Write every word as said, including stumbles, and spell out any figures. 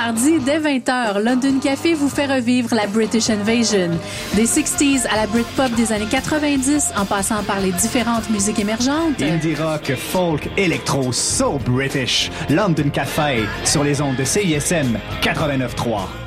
mardi, dès vingt heures, London Café vous fait revivre la British Invasion. Des sixties à la Britpop des années quatre-vingt-dix, en passant par les différentes musiques émergentes. Indie rock, folk, électro, so British. London Café, sur les ondes de C I S M quatre-vingt-neuf trois.